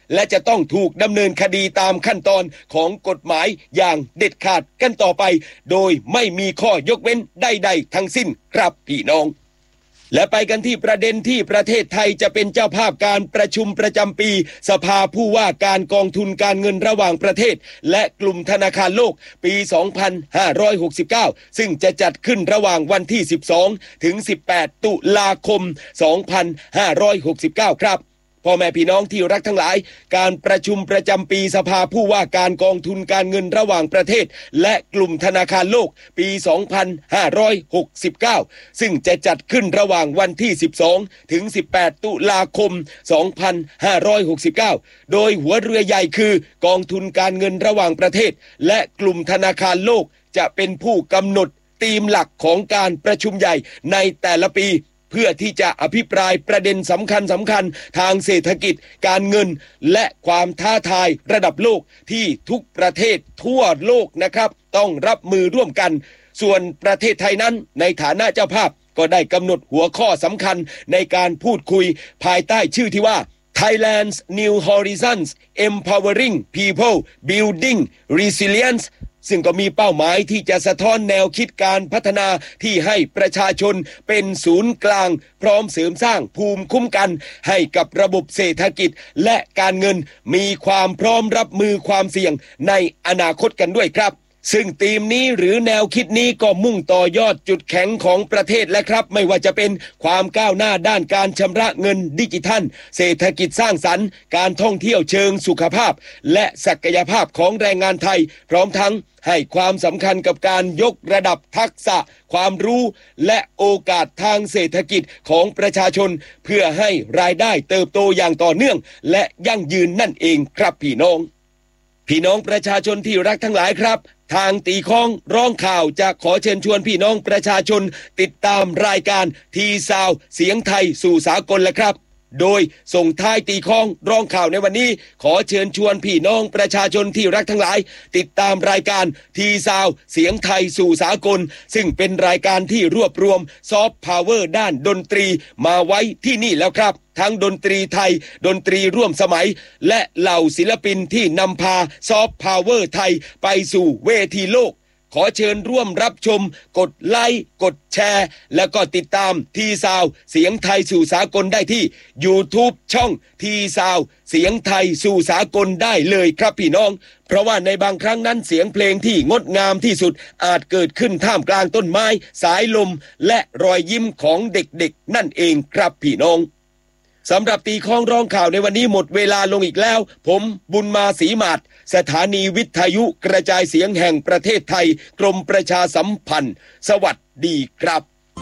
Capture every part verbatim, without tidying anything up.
และจะต้องถูกดำเนินคดีตามขั้นตอนของกฎหมายอย่างเด็ดขาดกันต่อไปโดยไม่มีข้อยกเว้นใดๆทั้งสิ้นครับพี่น้องและไปกันที่ประเด็นที่ประเทศไทยจะเป็นเจ้าภาพการประชุมประจำปีสภาผู้ว่าการกองทุนการเงินระหว่างประเทศและกลุ่มธนาคารโลกปี สองพันห้าร้อยหกสิบเก้า ซึ่งจะจัดขึ้นระหว่างวันที่ สิบสอง ถึง สิบแปด ตุลาคม สองพันห้าร้อยหกสิบเก้า ครับพ่อแม่พี่น้องที่รักทั้งหลายการประชุมประจำปีสภาผู้ว่าการกองทุนการเงินระหว่างประเทศและกลุ่มธนาคารโลกปี สองพันห้าร้อยหกสิบเก้า ซึ่งจะจัดขึ้นระหว่างวันที่ สิบสอง ถึง สิบแปด ตุลาคม สองพันห้าร้อยหกสิบเก้า โดยหัวเรือใหญ่คือกองทุนการเงินระหว่างประเทศและกลุ่มธนาคารโลกจะเป็นผู้กำหนดธีมหลักของการประชุมใหญ่ในแต่ละปีเพื่อที่จะอภิปรายประเด็นสำคัญสำคัญทางเศรษฐกิจการเงินและความท้าทายระดับโลกที่ทุกประเทศทั่วโลกนะครับต้องรับมือร่วมกันส่วนประเทศไทยนั้นในฐานะเจ้าภาพก็ได้กำหนดหัวข้อสำคัญในการพูดคุยภายใต้ชื่อที่ว่า Thailand's New Horizons Empowering People Building Resilienceซึ่งก็มีเป้าหมายที่จะสะท้อนแนวคิดการพัฒนาที่ให้ประชาชนเป็นศูนย์กลางพร้อมเสริมสร้างภูมิคุ้มกันให้กับระบบเศรษฐกิจและการเงินมีความพร้อมรับมือความเสี่ยงในอนาคตกันด้วยครับซึ่งธีมนี้หรือแนวคิดนี้ก็มุ่งต่อยอดจุดแข็งของประเทศและครับไม่ว่าจะเป็นความก้าวหน้าด้านการชำระเงินดิจิทัลเศรษฐกิจสร้างสรรค์การท่องเที่ยวเชิงสุขภาพและศักยภาพของแรงงานไทยพร้อมทั้งให้ความสำคัญกับการยกระดับทักษะความรู้และโอกาสทางเศรษฐกิจของประชาชนเพื่อให้รายได้เติบโตอย่างต่อเนื่องและยั่งยืนนั่นเองครับพี่น้องพี่น้องประชาชนที่รักทั้งหลายครับทางตีข้องร้องข่าวจะขอเชิญชวนพี่น้องประชาชนติดตามรายการทีซาวเสียงไทยสู่สากลและครับโดยส่งท้ายตีข้องร้องข่าวในวันนี้ขอเชิญชวนพี่น้องประชาชนที่รักทั้งหลายติดตามรายการทีซาวเสียงไทยสู่สากลซึ่งเป็นรายการที่รวบรวมซอฟต์พาวเวอร์ด้านดนตรีมาไว้ที่นี่แล้วครับทั้งดนตรีไทยดนตรีร่วมสมัยและเหล่าศิลปินที่นำพาซอฟต์พาวเวอร์ไทยไปสู่เวทีโลกขอเชิญร่วมรับชมกดไลค์กดแชร์แล้วก็ติดตามทีซาวเสียงไทยสู่สากลได้ที่ YouTube ช่องทีซาวเสียงไทยสู่สากลได้เลยครับพี่น้องเพราะว่าในบางครั้งนั้นเสียงเพลงที่งดงามที่สุดอาจเกิดขึ้นท่ามกลางต้นไม้สายลมและรอยยิ้มของเด็กๆนั่นเองครับพี่น้องสำหรับตีข้องร้องข่าวในวันนี้หมดเวลาลงอีกแล้วผมบุญมาศรีมาศสถานีวิทยุกระจายเสียงแห่งประเทศไทยกรมประชาสัมพันธ์สวัสดีครับ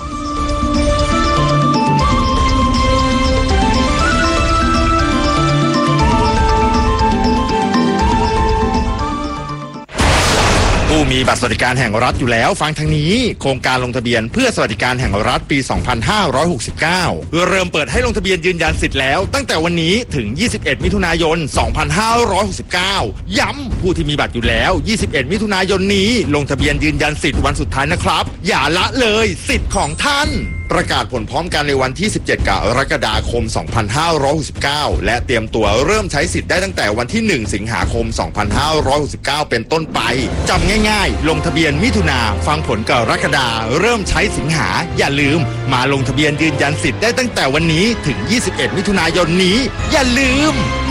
ผู้มีบัตรสวัสดิการแห่งรัฐอยู่แล้วฟังทางนี้โครงการลงทะเบียนเพื่อสวัสดิการแห่งรัฐปี สองพันห้าร้อยหกสิบเก้า เริ่มเปิดให้ลงทะเบียนยืนยันสิทธิ์แล้วตั้งแต่วันนี้ถึง ยี่สิบเอ็ด มิถุนายน สองพันห้าร้อยหกสิบเก้า ย้ำผู้ที่มีบัตรอยู่แล้ว ยี่สิบเอ็ด มิถุนายนนี้ลงทะเบียนยืนยันสิทธิ์วันสุดท้ายนะครับอย่าละเลยสิทธิ์ของท่านประกาศผลพร้อมกันในวันที่ สิบเจ็ด กรกฎาคม สองพันห้าร้อยหกสิบเก้า และเตรียมตัวเริ่มใช้สิทธิ์ได้ตั้งแต่วันที่ หนึ่ง สิงหาคม สองพันห้าร้อยหกสิบเก้า เป็นต้นไปจำง่ายๆลงทะเบียนมิถุนาฟังผลกรกฎาเริ่มใช้สิงหาอย่าลืมมาลงทะเบียนยืนยันสิทธิ์ได้ตั้งแต่วันนี้ถึง ยี่สิบเอ็ด มิถุนายนนี้อย่าลืม